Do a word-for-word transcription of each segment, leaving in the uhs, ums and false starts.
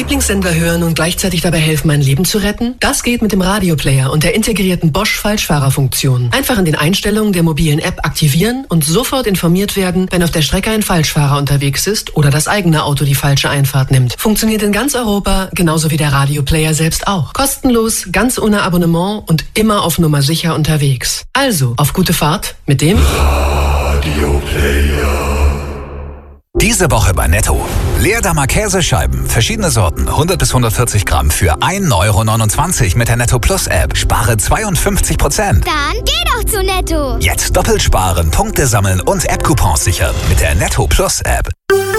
Lieblingssender hören und gleichzeitig dabei helfen, mein Leben zu retten? Das geht mit dem Radioplayer und der integrierten Bosch-Falschfahrerfunktion. Einfach in den Einstellungen der mobilen App aktivieren und sofort informiert werden, wenn auf der Strecke ein Falschfahrer unterwegs ist oder das eigene Auto die falsche Einfahrt nimmt. Funktioniert in ganz Europa, genauso wie der Radioplayer selbst auch. Kostenlos, ganz ohne Abonnement und immer auf Nummer sicher unterwegs. Also, auf gute Fahrt mit dem Radioplayer. Diese Woche bei Netto. Leerdammer Käsescheiben, verschiedene Sorten, hundert bis hundertvierzig Gramm für ein Euro neunundzwanzig mit der Netto Plus App. Spare zweiundfünfzig Prozent. Dann geh doch zu Netto. Jetzt doppelt sparen, Punkte sammeln und App-Coupons sichern mit der Netto Plus App.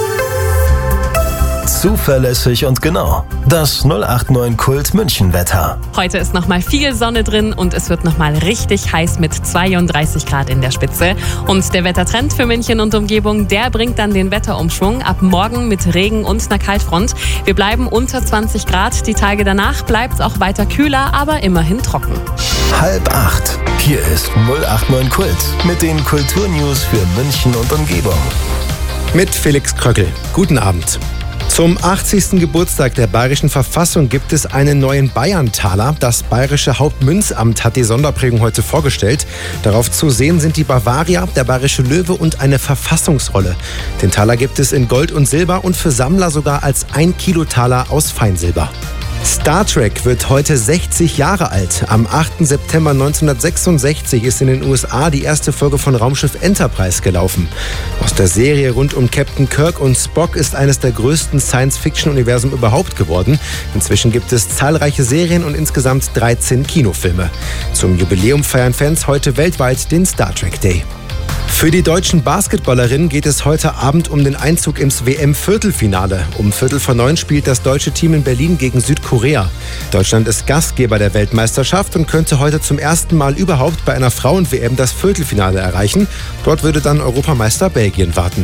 Zuverlässig und genau. Das null acht neun Kult München Wetter. Heute ist nochmal viel Sonne drin und es wird nochmal richtig heiß mit zweiunddreißig Grad in der Spitze. Und der Wettertrend für München und Umgebung, der bringt dann den Wetterumschwung. Ab morgen mit Regen und einer Kaltfront. Wir bleiben unter zwanzig Grad. Die Tage danach bleibt es auch weiter kühler, aber immerhin trocken. Halb acht. Hier ist null acht neun Kult mit den Kulturnews für München und Umgebung. Mit Felix Kröckel. Guten Abend. Zum achtzigsten Geburtstag der Bayerischen Verfassung gibt es einen neuen Bayern-Taler. Das Bayerische Hauptmünzamt hat die Sonderprägung heute vorgestellt. Darauf zu sehen sind die Bavaria, der Bayerische Löwe und eine Verfassungsrolle. Den Taler gibt es in Gold und Silber und für Sammler sogar als ein Kilo Taler aus Feinsilber. Star Trek wird heute sechzig Jahre alt. Am achten September neunzehnhundertsechsundsechzig ist in den U S A die erste Folge von Raumschiff Enterprise gelaufen. Aus der Serie rund um Captain Kirk und Spock ist eines der größten Science-Fiction-Universen überhaupt geworden. Inzwischen gibt es zahlreiche Serien und insgesamt dreizehn Kinofilme. Zum Jubiläum feiern Fans heute weltweit den Star Trek Day. Für die deutschen Basketballerinnen geht es heute Abend um den Einzug ins W M-Viertelfinale. Um Viertel vor neun spielt das deutsche Team in Berlin gegen Südkorea. Deutschland ist Gastgeber der Weltmeisterschaft und könnte heute zum ersten Mal überhaupt bei einer Frauen-W M das Viertelfinale erreichen. Dort würde dann Europameister Belgien warten.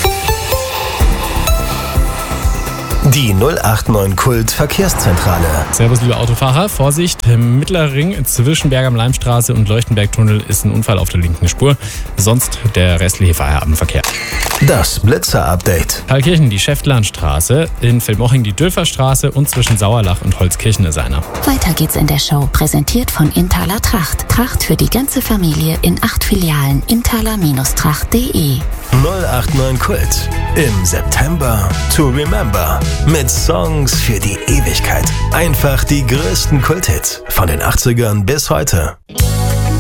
Die null acht neun Kult Verkehrszentrale. Servus, liebe Autofahrer. Vorsicht, im Mittleren Ring zwischen Berg am Leimstraße und Leuchtenbergtunnel ist ein Unfall auf der linken Spur. Sonst der restliche Feierabendverkehr. Das Blitzer-Update. Thalkirchen die Schäftlarnstraße, in Feldmoching die Dülferstraße und zwischen Sauerlach und Holzkirchen ist einer. Weiter geht's in der Show, präsentiert von Inthaler Tracht. Tracht für die ganze Familie in acht Filialen. inthaler Tracht punkt de. null acht neun Kult. Im September to remember. Mit Songs für die Ewigkeit. Einfach die größten Kulthits von den achtzigern bis heute.